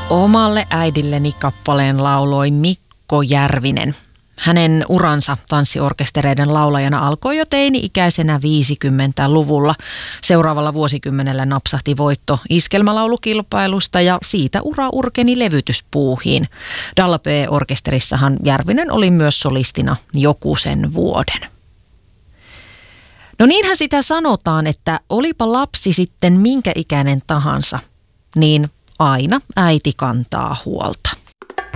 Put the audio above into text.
Omalle äidilleni kappaleen lauloi Mikko Järvinen. Hänen uransa tanssiorkestereiden laulajana alkoi jo teini-ikäisenä 50-luvulla. Seuraavalla vuosikymmenellä napsahti voitto iskelmälaulukilpailusta ja siitä ura urkeni levytyspuuhiin. Dalla B-orkesterissahan Järvinen oli myös solistina joku sen vuoden. No niinhän sitä sanotaan, että olipa lapsi sitten minkä ikäinen tahansa, niin aina äiti kantaa huolta.